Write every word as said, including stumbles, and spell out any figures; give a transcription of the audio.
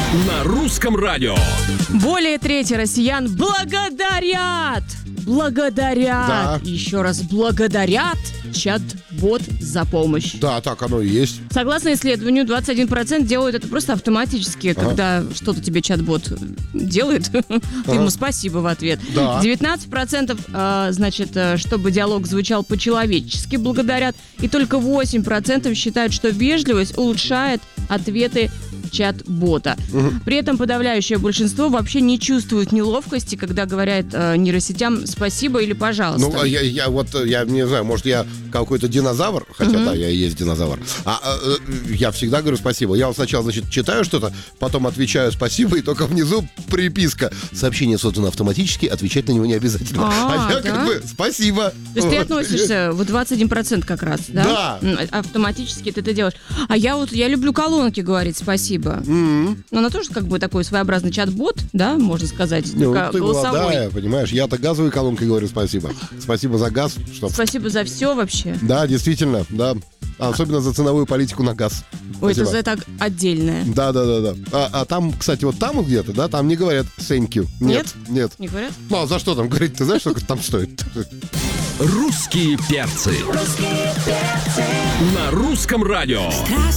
На русском радио. Более трети россиян благодарят, благодарят, Да. еще раз благодарят чат-бот за помощь. Да, так оно и есть. Согласно исследованию, двадцать один процент делают это просто автоматически, Ага. когда что-то тебе чат-бот делает, ты ему спасибо в ответ. Да. девятнадцать процентов, э, значит, э, чтобы диалог звучал по-человечески, благодарят. И только восемь процентов считают, что вежливость улучшает ответы чат-бота. При этом подавляющее большинство вообще не чувствует неловкости, когда говорят э, нейросетям спасибо или пожалуйста. Ну, а я, я вот, я не знаю, может, я какой-то динозавр, хотя, да, я и есть динозавр. А, а, э, я всегда говорю спасибо. Я вот сначала, значит, читаю что-то, потом отвечаю спасибо, и только внизу приписка. Сообщение создано автоматически, отвечать на него не обязательно. А, А, я да? как бы спасибо. То есть ты Вот. относишься, вот двадцать один процент как раз, да? Да. М, Автоматически ты это делаешь. А я вот, я люблю колонки говорить спасибо. М-м. Но она тоже как бы такой своеобразный чат-бот, да, можно сказать, Ну, только ты голосовой. молодая, понимаешь, я-то газовой колонкой говорю спасибо. Спасибо за газ. Чтоб... Спасибо за все вообще. Да, действительно, да. Особенно за ценовую политику на газ. Ой, это, Спасибо. это отдельное. Да, да, да, да. А, а там, кстати, вот там вот где-то, да, там не говорят thank you. Нет, нет. Не говорят? Ну, а за что там говорить? Ты знаешь, сколько там стоит? Русские перцы. На русском радио. Страсть